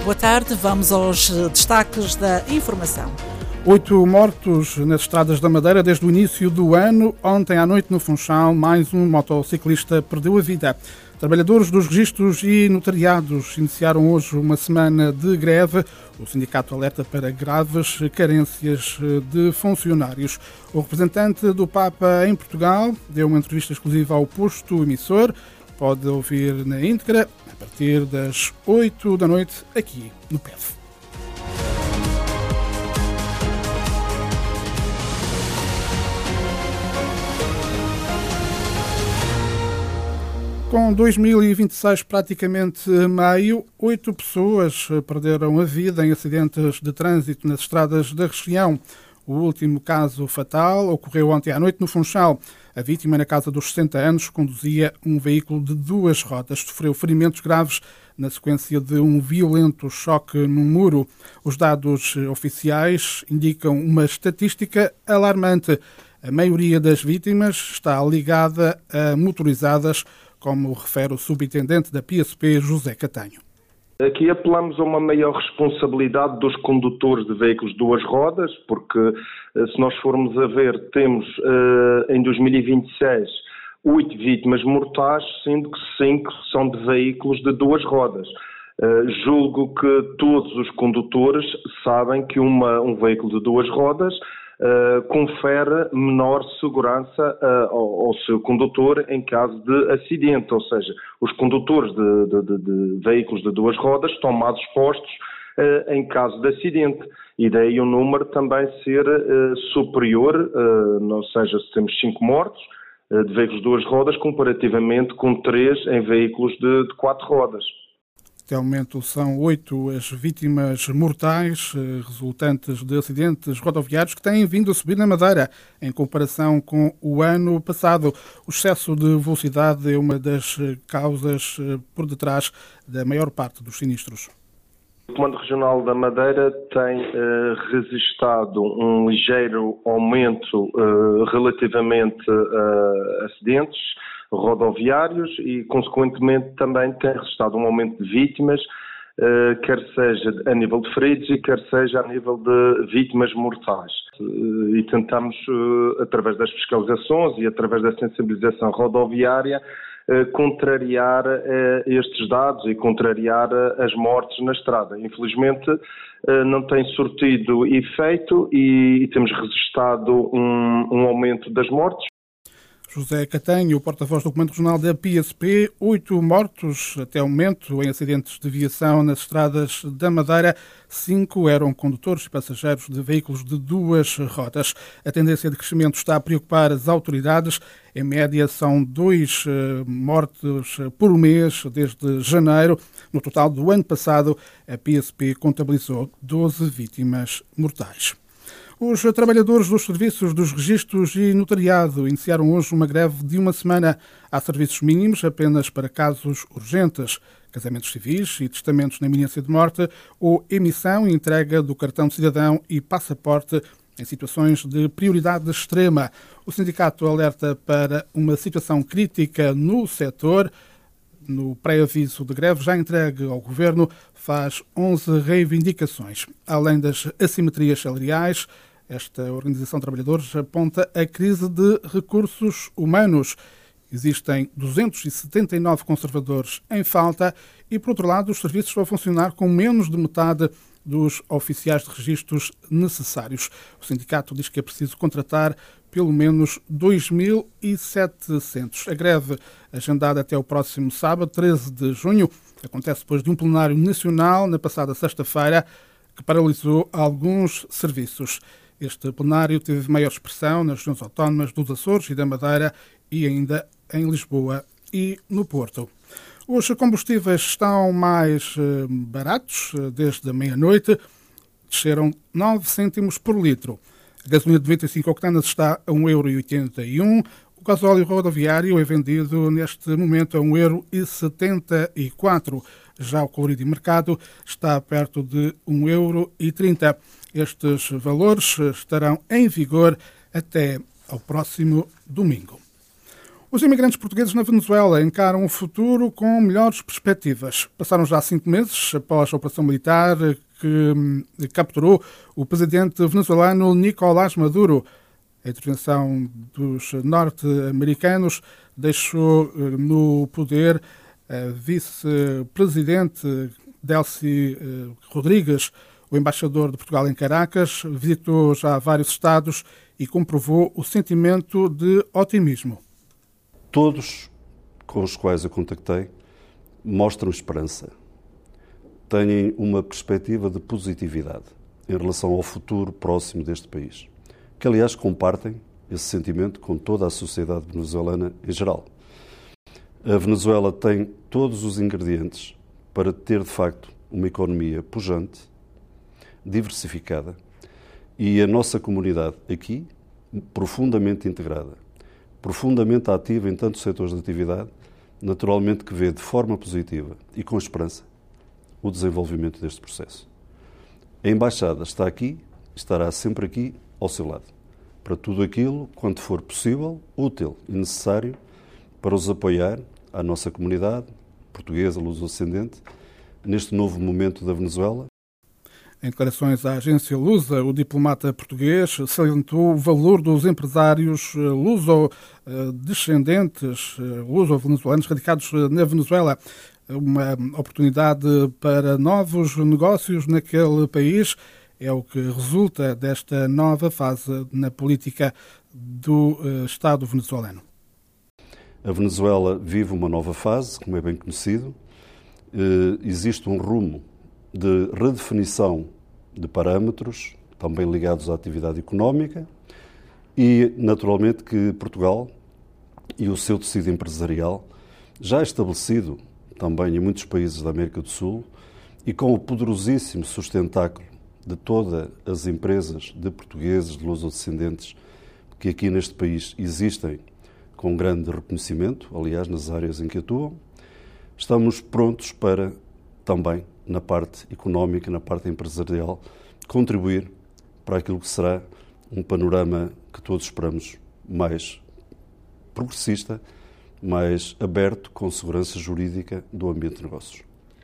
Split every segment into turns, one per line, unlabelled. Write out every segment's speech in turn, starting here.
boa tarde. Vamos aos destaques da informação.
8 mortos nas estradas da Madeira desde o início do ano. Ontem à noite no Funchal, mais um motociclista perdeu a vida. Trabalhadores dos registros e notariados iniciaram hoje uma semana de greve. O sindicato alerta para graves carências de funcionários. O representante do Papa em Portugal deu uma entrevista exclusiva ao posto emissor. Pode ouvir na íntegra a partir das 8 da noite aqui no PEF. Com 2026 praticamente a meio, 8 pessoas perderam a vida em acidentes de trânsito nas estradas da região. O último caso fatal ocorreu ontem à noite no Funchal. A vítima, na casa dos 60 anos, conduzia um veículo de 2 rodas. Sofreu ferimentos graves na sequência de um violento choque num muro. Os dados oficiais indicam uma estatística alarmante. A maioria das vítimas está ligada a motorizadas, como refere o subintendente da PSP, José Catanho.
Aqui apelamos a uma maior responsabilidade dos condutores de veículos de 2 rodas, porque se nós formos a ver, temos em 2026 8 vítimas mortais, sendo que 5 são de veículos de 2 rodas. Julgo que todos os condutores sabem que um veículo de 2 rodas confere menor segurança ao seu condutor em caso de acidente, ou seja, os condutores de veículos de 2 rodas estão mais expostos em caso de acidente, e daí o número também ser superior, ou seja, se temos 5 mortos de veículos de 2 rodas comparativamente com 3 em veículos de 4 rodas.
Até o momento são 8 as vítimas mortais resultantes de acidentes rodoviários que têm vindo a subir na Madeira em comparação com o ano passado. O excesso de velocidade é uma das causas por detrás da maior parte dos sinistros.
O Comando Regional da Madeira tem registado um ligeiro aumento relativamente a acidentes rodoviários e, consequentemente, também tem registrado um aumento de vítimas, quer seja a nível de feridos e quer seja a nível de vítimas mortais. E tentamos, através das fiscalizações e através da sensibilização rodoviária, contrariar estes dados e contrariar as mortes na estrada. Infelizmente, não tem surtido efeito e temos registrado um aumento das mortes.
José Catanho, o porta-voz do Comando Regional da PSP, 8 mortos até o momento em acidentes de viação nas estradas da Madeira. 5 eram condutores e passageiros de veículos de 2 rodas. A tendência de crescimento está a preocupar as autoridades. Em média, são 2 mortes por mês desde janeiro. No total do ano passado, a PSP contabilizou 12 vítimas mortais. Os trabalhadores dos serviços dos registros e notariado iniciaram hoje uma greve de uma semana. Há serviços mínimos apenas para casos urgentes, casamentos civis e testamentos na iminência de morte ou emissão e entrega do cartão de cidadão e passaporte em situações de prioridade extrema. O sindicato alerta para uma situação crítica no setor. No pré-aviso de greve já entregue ao Governo, faz 11 reivindicações. Além das assimetrias salariais, esta Organização de Trabalhadores aponta a crise de recursos humanos. Existem 279 conservadores em falta e, por outro lado, os serviços vão funcionar com menos de metade dos oficiais de registros necessários. O sindicato diz que é preciso contratar pelo menos 2.700. A greve, agendada até o próximo sábado, 13 de junho, acontece depois de um plenário nacional na passada sexta-feira que paralisou alguns serviços. Este plenário teve maior expressão nas regiões autónomas dos Açores e da Madeira e ainda em Lisboa e no Porto. Os combustíveis estão mais baratos desde a meia-noite, desceram 9 cêntimos por litro. A gasolina de 95 octanas está a 1,81 €. O gasóleo rodoviário é vendido neste momento a 1,74 €. Já o colorido de mercado está perto de 1,30 €. Estes valores estarão em vigor até ao próximo domingo. Os imigrantes portugueses na Venezuela encaram o futuro com melhores perspectivas. Passaram já 5 meses após a operação militar que capturou o presidente venezuelano Nicolás Maduro. A intervenção dos norte-americanos deixou no poder a vice-presidente Delcy Rodrigues. O embaixador de Portugal em Caracas visitou já vários estados e comprovou o sentimento de otimismo.
Todos com os quais eu contactei mostram esperança, têm uma perspectiva de positividade em relação ao futuro próximo deste país, que aliás compartem esse sentimento com toda a sociedade venezuelana em geral. A Venezuela tem todos os ingredientes para ter de facto uma economia pujante, diversificada, e a nossa comunidade aqui, profundamente integrada, profundamente ativa em tantos setores de atividade, naturalmente que vê de forma positiva e com esperança o desenvolvimento deste processo. A Embaixada está aqui, estará sempre aqui ao seu lado, para tudo aquilo, quanto for possível, útil e necessário para os apoiar, à nossa comunidade portuguesa, luso-ascendente, neste novo momento da Venezuela.
Em declarações à agência Lusa, o diplomata português salientou o valor dos empresários luso-descendentes, luso-venezuelanos radicados na Venezuela. Uma oportunidade para novos negócios naquele país é o que resulta desta nova fase na política do Estado venezuelano.
A Venezuela vive uma nova fase, como é bem conhecido. Existe um rumo de redefinição de parâmetros, também ligados à atividade económica, e, naturalmente, que Portugal e o seu tecido empresarial, já estabelecido também em muitos países da América do Sul, e com o poderosíssimo sustentáculo de todas as empresas de portugueses, de luso-descendentes, que aqui neste país existem com grande reconhecimento, aliás, nas áreas em que atuam, estamos prontos para também, na parte económica, na parte empresarial, contribuir para aquilo que será um panorama que todos esperamos mais progressista, mais aberto, com segurança jurídica do ambiente de negócios.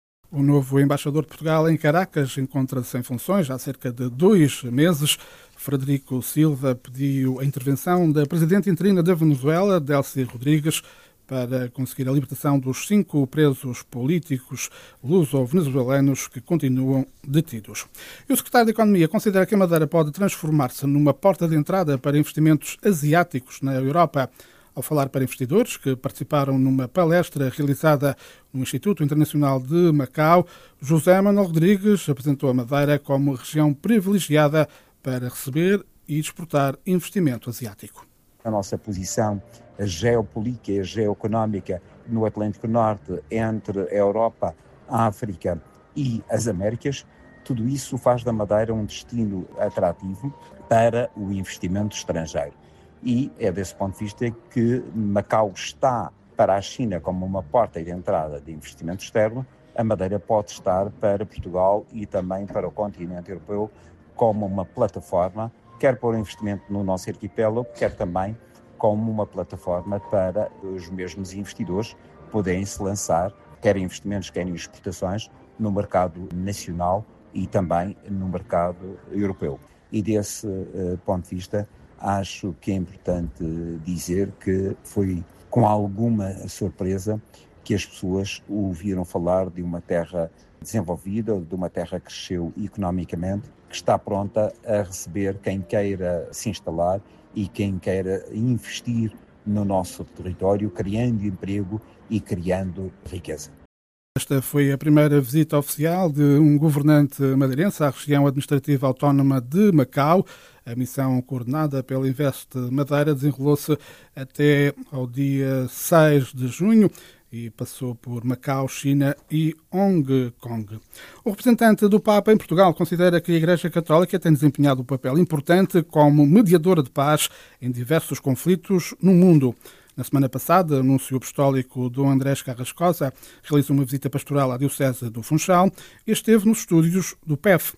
O novo embaixador de Portugal em Caracas encontra-se em funções há cerca de 2 meses. Frederico Silva pediu a intervenção da presidente interina da Venezuela, Delcy Rodrigues, para conseguir a libertação dos 5 presos políticos luso-venezuelanos que continuam detidos. E o secretário de Economia considera que a Madeira pode transformar-se numa porta de entrada para investimentos asiáticos na Europa. Ao falar para investidores que participaram numa palestra realizada no Instituto Internacional de Macau, José Manuel Rodrigues apresentou a Madeira como região privilegiada para receber e exportar investimento asiático.
A nossa posição geopolítica e geoeconómica no Atlântico Norte entre a Europa, a África e as Américas, tudo isso faz da Madeira um destino atrativo para o investimento estrangeiro. E é desse ponto de vista que Macau está para a China como uma porta de entrada de investimento externo, a Madeira pode estar para Portugal e também para o continente europeu como uma plataforma, quer para o investimento no nosso arquipélago, quer também como uma plataforma para os mesmos investidores poderem se lançar, quer em investimentos, quer em exportações, no mercado nacional e também no mercado europeu. E desse ponto de vista, acho que é importante dizer que foi com alguma surpresa que as pessoas ouviram falar de uma terra desenvolvida, de uma terra que cresceu economicamente, que está pronta a receber quem queira se instalar e quem queira investir no nosso território, criando emprego e criando riqueza.
Esta foi a primeira visita oficial de um governante madeirense à região administrativa autónoma de Macau. A missão coordenada pela Invest Madeira desenrolou-se até ao dia 6 de junho e passou por Macau, China e Hong Kong. O representante do Papa em Portugal considera que a Igreja Católica tem desempenhado um papel importante como mediadora de paz em diversos conflitos no mundo. Na semana passada, o anúncio apostólico Dom Andrés Carrascosa realizou uma visita pastoral à Diocese do Funchal e esteve nos estúdios do PEF.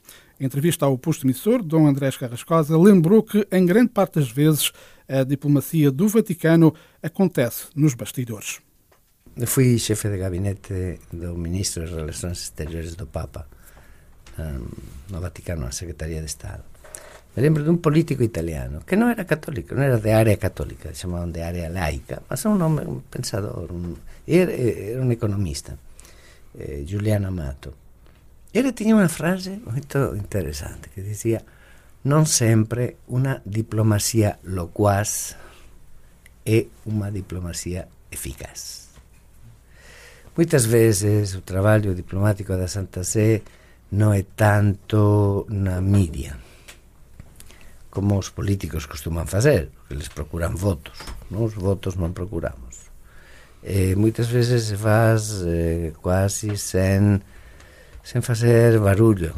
Em entrevista ao posto emissor, Dom Andrés Carrascosa lembrou que, em grande parte das vezes, a diplomacia do Vaticano acontece nos bastidores.
Fui chefe de gabinete do Ministro das Relações Exteriores do Papa no Vaticano, na Secretaria de Estado. Me lembro de un político italiano que non era católico, non era de área católica, chamaban de área laica, mas un home, un pensador, era un economista, Giuliano Amato. Ele tiña unha frase moito interesante que dicía: non sempre unha diplomacia locuaz é unha diplomacia eficaz. Moitas veces o traballo diplomático da Santa Sé non é tanto na media como os políticos costuman facer, porque eles procuran votos, non? Os votos non procuramos. Moitas veces se faz quasi sen facer barullo.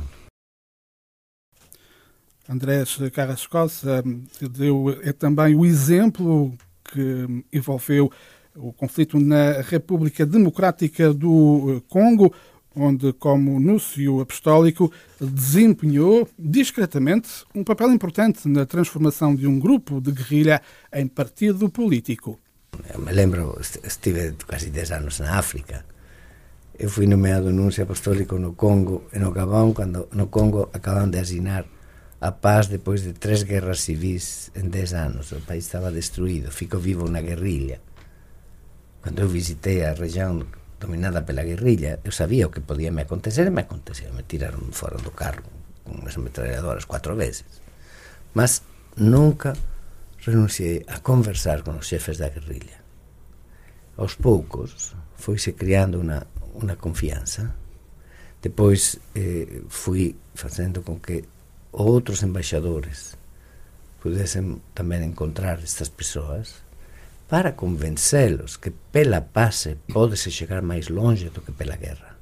Andrés Carrascosa é também o exemplo que envolveu o conflito na República Democrática do Congo, onde, como núncio apostólico, desempenhou discretamente um papel importante na transformação de um grupo de guerrilha em partido político.
Eu me lembro, estive quase 10 anos na África. Eu fui nomeado núncio apostólico no Congo e no Gabón, cando no Congo acaban de asinar a paz depois de 3 guerras civis en 10 anos. O país estaba destruído, ficou vivo na guerrilha. Cando eu visitei a región dominada pela guerrilla, eu sabía o que podía me acontecer e me aconteceu. Me tiraron fora do carro con unhas metralladoras 4 veces. Mas nunca renunciei a conversar con os xefes da guerrilla. Aos poucos foise criando unha confianza. Depois fui facendo con que outros embaixadores pudesen tamén encontrar estas persoas para convencelos que pela paz pódese chegar máis longe do que pela guerra.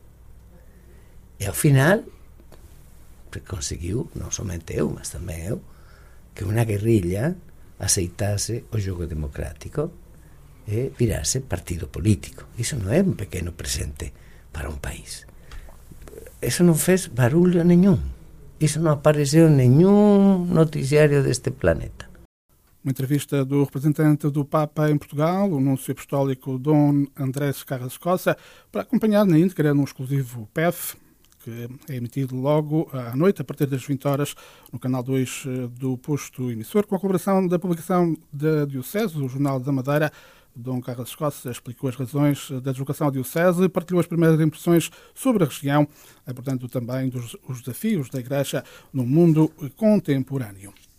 E ao final conseguiu, non somente eu, mas tamén eu, que unha guerrilla aceitase o xogo democrático e virase partido político. Iso non é un pequeno presente para un país. Iso non fez barullo nenhum. Iso non apareceu en nenhum noticiario deste planeta.
Uma entrevista do representante do Papa em Portugal, o núncio apostólico Dom Andrés Carrascosa, para acompanhar na íntegra no exclusivo PEF, que é emitido logo à noite, a partir das 20 horas, no canal 2 do posto emissor, com a colaboração da publicação da Diocese, o Jornal da Madeira. Dom Carrascosa explicou as razões da deslocação à Diocese e partilhou as primeiras impressões sobre a região, portanto também os desafios da Igreja no mundo contemporâneo.